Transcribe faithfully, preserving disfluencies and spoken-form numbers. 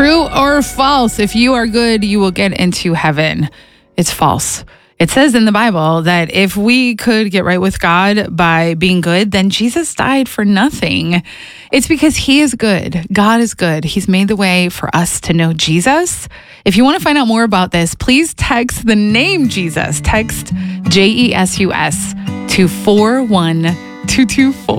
True or false? If you are good, you will get into heaven. It's false. It says in the Bible that if we could get right with God by being good, then Jesus died for nothing. It's because he is good. God is good. He's made the way for us to know Jesus. If you want to find out more about this, please text the name Jesus. Text J E S U S to four one two two four.